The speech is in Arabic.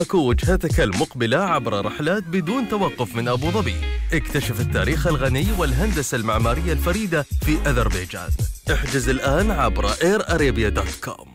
وجهتك المقبلة عبر رحلات بدون توقف من أبو ظبي. اكتشف التاريخ الغني والهندسة المعمارية الفريدة في أذربيجان. احجز الآن عبر airarabia.com.